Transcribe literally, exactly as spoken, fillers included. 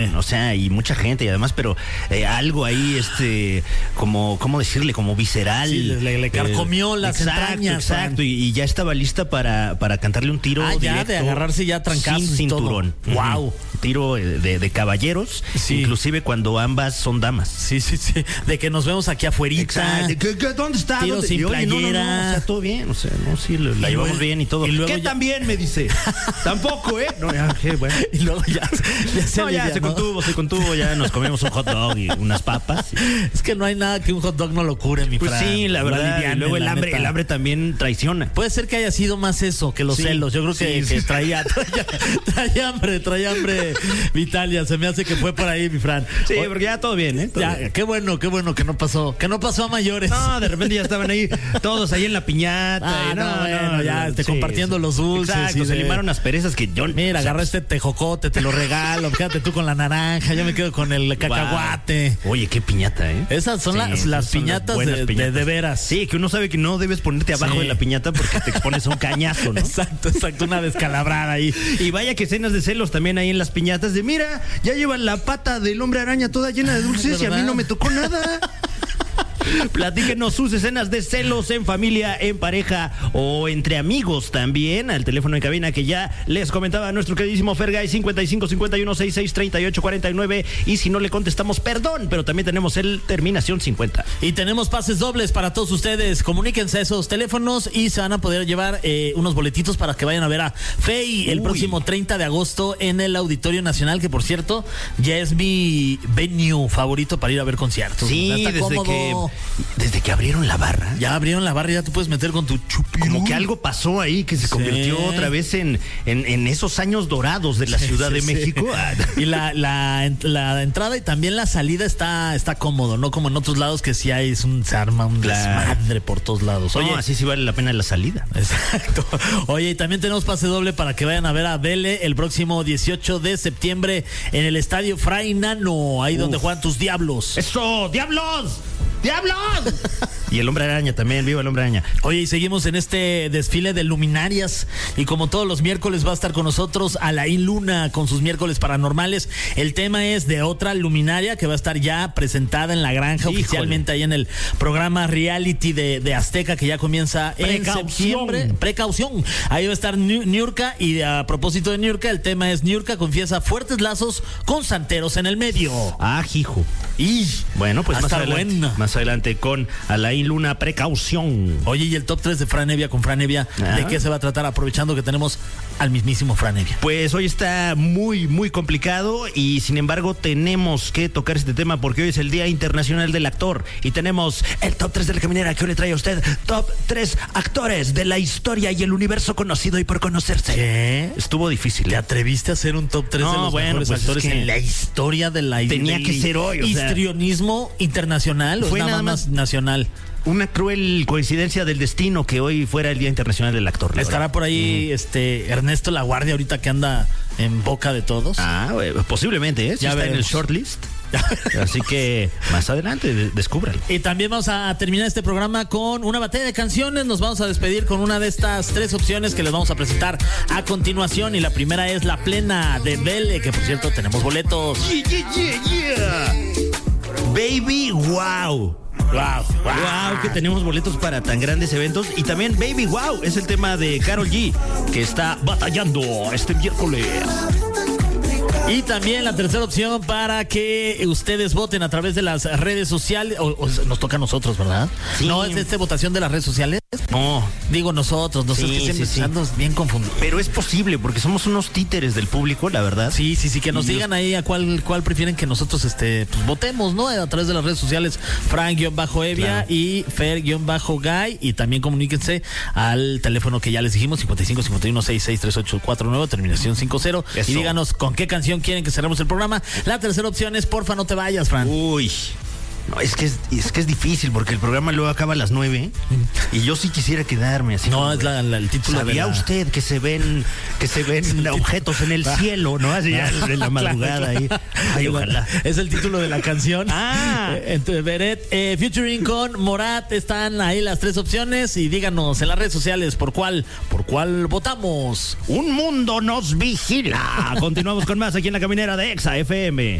O sea, y mucha gente y además, pero eh, algo ahí, este, como, ¿cómo decirle? Como visceral. Sí, le, le carcomió eh, las exacto, entrañas. Exacto, y, y ya estaba lista para, para cantarle un tiro ah, ya, directo, de agarrarse ya trancazos sin cinturón. Y todo. Wow. Tiro de, de caballeros, sí. Inclusive cuando ambas son damas. Sí, sí, sí. De que nos vemos aquí afuerita. ¿Qué, qué, ¿Dónde está? Tiro ¿Dónde? sin Y, oye, playera. No, no, no, o sea, todo bien. O sea, no, sí, la y llevamos luego, bien y todo. Y ¿Qué ya... también? Me dice. Tampoco, ¿eh? No, ya, qué bueno. Y luego ya, ya se No, ya alivianó. se contuvo, se contuvo. Ya nos comemos un hot dog y unas papas. Es que no hay nada que un hot dog no lo cure, mi Pues Fran. sí, la verdad. Aliviane, Y luego el la hambre, neta. el hambre también traiciona. Puede ser que haya sido más eso que los Sí, celos. Yo creo que, sí, que sí. traía, traía, traía hambre, traía hambre Vitalia. Se me hace que fue por ahí, mi Fran. Sí, O- porque ya todo bien, ¿eh? Todo ya, bien. qué bueno, qué bueno que no pasó, que no pasó a mayores. No, de repente ya estaban ahí todos ahí en la piñata. Ah, y no, bueno, ya, este, compartiendo los dulces Exacto, y se de- limaron las perezas que yo... Mira, o sea, agarra este tejocote, te lo regalo. Quédate tú con la naranja, yo me quedo con el cacahuate. wow. Oye, qué piñata, ¿eh? Esas son Sí, las, esas las son piñatas, buenas de, piñatas. de, de veras. Sí, que uno sabe que no debes ponerte abajo Sí. de la piñata porque te expones a un cañazo, ¿no? Exacto, exacto, una descalabrada ahí. Y vaya que escenas de celos también ahí en las piñatas de mira, ya llevan la pata del hombre araña toda llena de dulces y a mí ¿verdad? no me tocó nada. Platíquenos sus escenas de celos en familia, en pareja o entre amigos también al teléfono de cabina que ya les comentaba nuestro queridísimo Fergay, cincuenta y cinco cincuenta y uno sesenta y seis treinta y ocho cuarenta y nueve, y si no le contestamos, perdón, pero también tenemos el terminación cincuenta. Y tenemos pases dobles para todos ustedes. Comuníquense a esos teléfonos y se van a poder llevar eh, unos boletitos para que vayan a ver a Fey el Uy. próximo treinta de agosto en el Auditorio Nacional, que por cierto ya es mi venue favorito para ir a ver conciertos. Sí, Ya está desde cómodo. que desde que abrieron la barra. Ya abrieron la barra, ya te puedes meter con tu chupirú. Como que algo pasó ahí que se Sí. convirtió otra vez en, en, en esos años dorados de la Sí, Ciudad sí, de sí. México. Y la, la, la entrada y también la salida está, está cómodo, no como en otros lados que sí hay, es un, se arma un Claro. desmadre por todos lados. Oye, Oye, no, así sí vale la pena la salida. exacto. Oye, y también tenemos pase doble para que vayan a ver a Vele el próximo dieciocho de septiembre en el Estadio Fray Nano, ahí Uf. donde juegan tus diablos. ¡Eso! ¡Diablos! ¡Diablos! Y el hombre araña también, viva el hombre araña. Oye, y seguimos en este desfile de luminarias y como todos los miércoles va a estar con nosotros Alain Luna con sus miércoles paranormales. El tema es de otra luminaria que va a estar ya presentada en La Granja. Híjole. Oficialmente ahí en el programa reality de, de Azteca que ya comienza en Precaución. septiembre. Precaución. Ahí va a estar Niu- Niurka y a propósito de Niurka, el tema es Niurka confiesa fuertes lazos con santeros en el medio. Ah, hijo. Y Bueno, pues va a más estar adelante, buena. más adelante con Alain Luna, precaución. Oye, y el top tres de Fran Evia con Fran Evia, Ah. ¿de qué se va a tratar? Aprovechando que tenemos al mismísimo Fran Evia. Pues hoy está muy, muy complicado y sin embargo tenemos que tocar este tema porque hoy es el Día Internacional del Actor y tenemos el top tres de la caminera que hoy le trae a usted top tres actores de la historia y el universo conocido y por conocerse. ¿Qué? Estuvo difícil. ¿Te ¿eh? atreviste a hacer un top tres No, de los bueno, mejores pues es actores que en la historia de la tenía del que ser hoy, o sea. histrionismo internacional? ¿O Fue es nada nada más más- nacional? Una cruel coincidencia del destino que hoy fuera el Día Internacional del Actor. la ¿Estará verdad. por ahí este Ernesto Laguardia ahorita que anda en boca de todos? Ah, eh, posiblemente, ¿eh? Sí Ya está en el veremos. shortlist. Así que más adelante, de- descúbralo. Y también vamos a terminar este programa con una batalla de canciones. Nos vamos a despedir con una de estas tres opciones que les vamos a presentar a continuación. Y la primera es La Plena de Vele, que por cierto tenemos boletos. Yeah, yeah, yeah, yeah. Baby, wow. Wow, Wow, que tenemos boletos para tan grandes eventos. Y también Baby Wow es el tema de Karol G, que está batallando este miércoles. Y también la tercera opción para que ustedes voten a través de las redes sociales. O, o nos toca a nosotros, ¿verdad? Sí. No es esta votación de las redes sociales. No, Digo nosotros, nosotros Sí, que siempre sí, sí. ando bien confundidos. pero es posible porque somos unos títeres del público, la verdad. Sí, sí, sí, que nos Y digan ahí a cuál, cuál prefieren que nosotros este, pues, votemos, ¿no? A través de las redes sociales, Fran-Evia Claro. y Fer-Guy. Y también comuníquense al teléfono que ya les dijimos, cincuenta y cinco cincuenta y uno sesenta y seis treinta y ocho cuarenta y nueve, terminación cincuenta. Eso. Y díganos con qué canción quieren que cerremos el programa. La tercera opción es Porfa, no te vayas, Fran. Uy, No, es que es, es que es difícil porque el programa luego acaba a las nueve y yo sí quisiera quedarme así. No, como, es la, la- el título de ¿Sabía la- usted que se ven que se ven objetos en el cielo, no? Así ya en la madrugada ahí. Ay, ojalá. Es el título de la canción. Ah. Eh, Entonces, Beret, eh, featuring con Morat, están ahí las tres opciones y díganos en las redes sociales por cuál, por cuál votamos. Un mundo nos vigila. Continuamos con más aquí en la caminera de Exa F M.